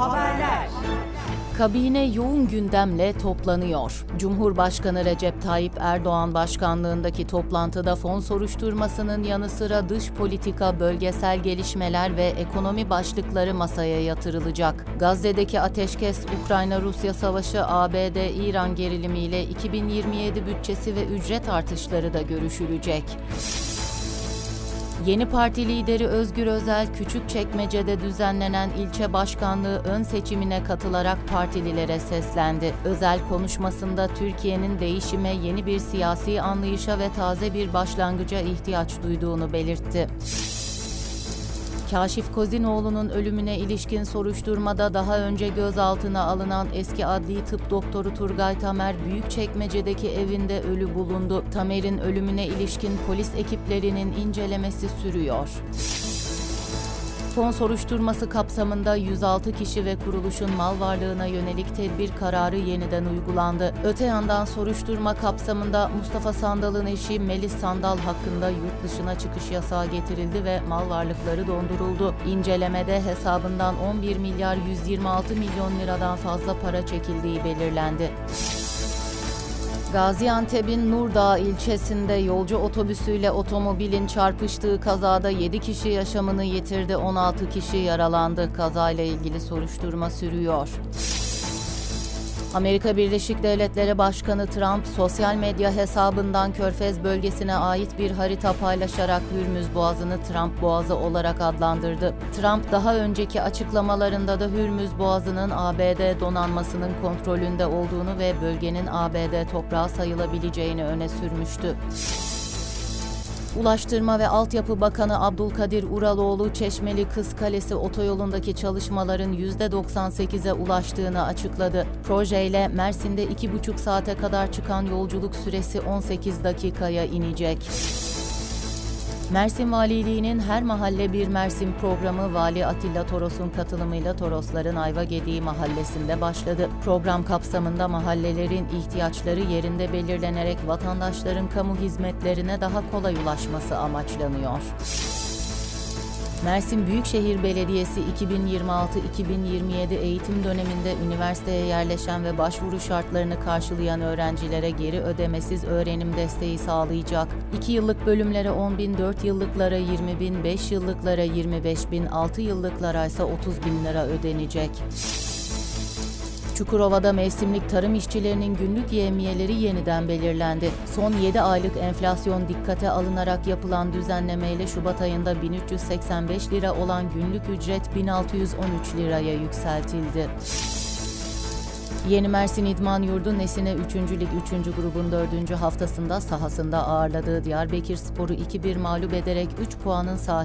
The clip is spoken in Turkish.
Haberler. Kabine yoğun gündemle toplanıyor. Cumhurbaşkanı Recep Tayyip Erdoğan başkanlığındaki toplantıda fon soruşturmasının yanı sıra dış politika, bölgesel gelişmeler ve ekonomi başlıkları masaya yatırılacak. Gazze'deki ateşkes, Ukrayna-Rusya savaşı, ABD-İran gerilimiyle 2027 bütçesi ve ücret artışları da görüşülecek. Yeni Parti lideri Özgür Özel, Küçükçekmece'de düzenlenen ilçe başkanlığı ön seçimine katılarak partililere seslendi. Özel konuşmasında Türkiye'nin değişime, yeni bir siyasi anlayışa ve taze bir başlangıca ihtiyaç duyduğunu belirtti. Kaşif Kozinoğlu'nun ölümüne ilişkin soruşturmada daha önce gözaltına alınan eski adli tıp doktoru Turgay Tamer, Büyükçekmece'deki evinde ölü bulundu. Tamer'in ölümüne ilişkin polis ekiplerinin incelemesi sürüyor. Fon soruşturması kapsamında 106 kişi ve kuruluşun mal varlığına yönelik tedbir kararı yeniden uygulandı. Öte yandan soruşturma kapsamında Mustafa Sandal'ın eşi Melis Sandal hakkında yurt dışına çıkış yasağı getirildi ve mal varlıkları donduruldu. İncelemede hesabından 11 milyar 126 milyon liradan fazla para çekildiği belirlendi. Gaziantep'in Nurdağ ilçesinde yolcu otobüsüyle otomobilin çarpıştığı kazada 7 kişi yaşamını yitirdi, 16 kişi yaralandı. Kazayla ilgili soruşturma sürüyor. Amerika Birleşik Devletleri Başkanı Trump, sosyal medya hesabından Körfez bölgesine ait bir harita paylaşarak Hürmüz Boğazı'nı Trump Boğazı olarak adlandırdı. Trump daha önceki açıklamalarında da Hürmüz Boğazı'nın ABD donanmasının kontrolünde olduğunu ve bölgenin ABD toprağı sayılabileceğini öne sürmüştü. Ulaştırma ve Altyapı Bakanı Abdülkadir Uraloğlu, Çeşmeli Kızkalesi otoyolundaki çalışmaların %98'e ulaştığını açıkladı. Projeyle Mersin'de 2,5 saate kadar çıkan yolculuk süresi 18 dakikaya inecek. Mersin Valiliği'nin Her Mahalle Bir Mersin programı Vali Atilla Toros'un katılımıyla Torosların Ayvagediği mahallesinde başladı. Program kapsamında mahallelerin ihtiyaçları yerinde belirlenerek vatandaşların kamu hizmetlerine daha kolay ulaşması amaçlanıyor. Mersin Büyükşehir Belediyesi 2026-2027 eğitim döneminde üniversiteye yerleşen ve başvuru şartlarını karşılayan öğrencilere geri ödemesiz öğrenim desteği sağlayacak. 2 yıllık bölümlere 10.000, 4 yıllıklara 20.000, 5 yıllıklara 25.000, 6 yıllıklara ise 30.000 lira ödenecek. Çukurova'da mevsimlik tarım işçilerinin günlük yevmiyeleri yeniden belirlendi. Son 7 aylık enflasyon dikkate alınarak yapılan düzenlemeyle Şubat ayında 1385 lira olan günlük ücret 1613 liraya yükseltildi. Yeni Mersin İdman Yurdu Nesine 3. Lig 3. grubun 4. haftasında sahasında ağırladığı Diyarbakırspor'u 2-1 mağlup ederek 3 puanın sahibi